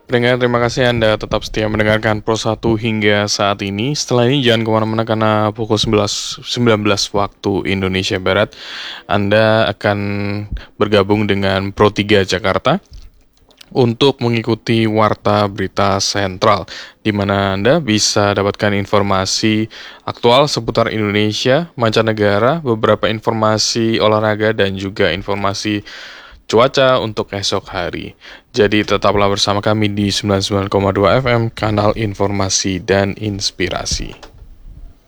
Pendengar, terima kasih Anda tetap setia mendengarkan Pro 1 hingga saat ini. Setelah ini jangan kemana-mana karena pukul 19 waktu Indonesia Barat, Anda akan bergabung dengan Pro 3 Jakarta untuk mengikuti Warta Berita Sentral, di mana Anda bisa dapatkan informasi aktual seputar Indonesia, mancanegara, beberapa informasi olahraga, dan juga informasi cuaca untuk esok hari. Jadi tetaplah bersama kami di 99,2 FM, kanal informasi dan inspirasi.